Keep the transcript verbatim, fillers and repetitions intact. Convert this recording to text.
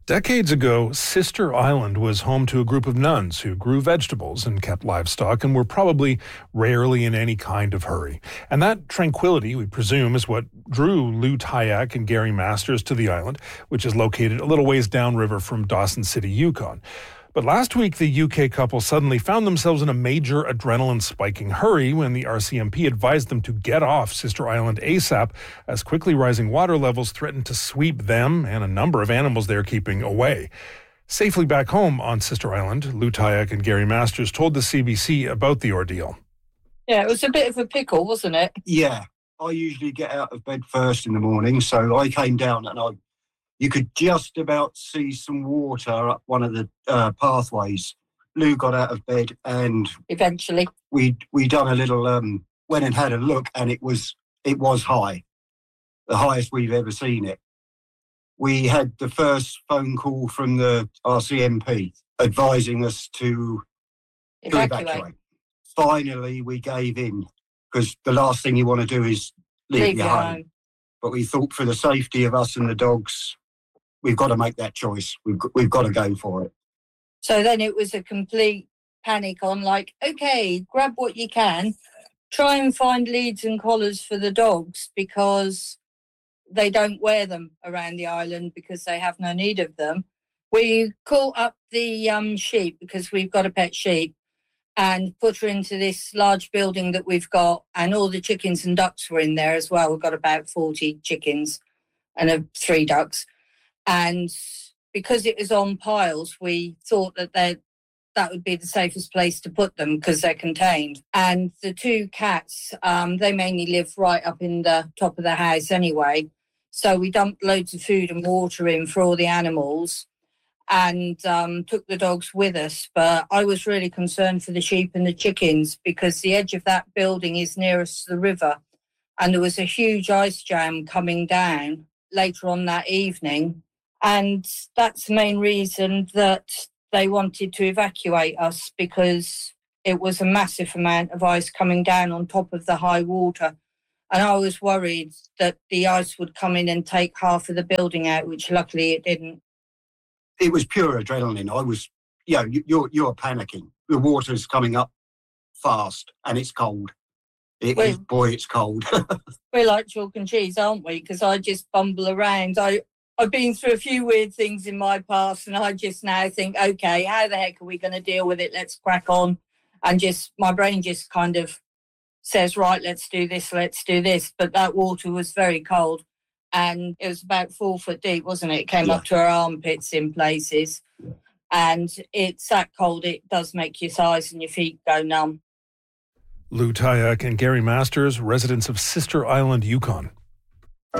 Decades ago, Sister Island was home to a group of nuns who grew vegetables and kept livestock and were probably rarely in any kind of hurry. And that tranquility, we presume, is what drew Lou Tyack and Gary Masters to the island, which is located a little ways downriver from Dawson City, Yukon. But last week, the U K couple suddenly found themselves in a major adrenaline-spiking hurry when the R C M P advised them to get off Sister Island ASAP as quickly rising water levels threatened to sweep them and a number of animals they're keeping away. Safely back home on Sister Island, Lou Tyack and Gary Masters told the C B C about the ordeal. Yeah, it was a bit of a pickle, wasn't it? Yeah, I usually get out of bed first in the morning, so I came down and I You could just about see some water up one of the uh, pathways. Lou got out of bed and eventually we we done a little um, went and had a look, and it was it was high, the highest we've ever seen it. We had the first phone call from the R C M P advising us to evacuate. to evacuate. Finally, we gave in because the last thing you want to do is leave, leave your home. home. But we thought for the safety of us and the dogs, we've got to make that choice. We've got, we've got to go for it. So then it was a complete panic on like, okay, grab what you can, try and find leads and collars for the dogs because they don't wear them around the island because they have no need of them. We caught up the um, sheep because we've got a pet sheep and put her into this large building that we've got, and all the chickens and ducks were in there as well. We've got about forty chickens and uh, three ducks. And because it was on piles, we thought that they, that would be the safest place to put them because they're contained. And the two cats, um, they mainly live right up in the top of the house anyway. So we dumped loads of food and water in for all the animals and um, took the dogs with us. But I was really concerned for the sheep and the chickens because the edge of that building is nearest to the river. And there was a huge ice jam coming down later on that evening. And that's the main reason that they wanted to evacuate us, because it was a massive amount of ice coming down on top of the high water. And I was worried that the ice would come in and take half of the building out, which luckily it didn't. It was pure adrenaline. I was, you know, you're, you're panicking. The water's coming up fast and it's cold. It Well, is, boy, it's cold. We're like chalk and cheese, aren't we? Because I just bumble around. I, I've been through a few weird things in my past, and I just now think, okay, how the heck are we going to deal with it? Let's crack on. And just, my brain just kind of says, right, let's do this, let's do this. But that water was very cold, and it was about four foot deep, wasn't it? It came Yeah. up to our armpits in places. And it's that cold, it does make your thighs and your feet go numb. Lou Tyack and Gary Masters, residents of Sister Island, Yukon.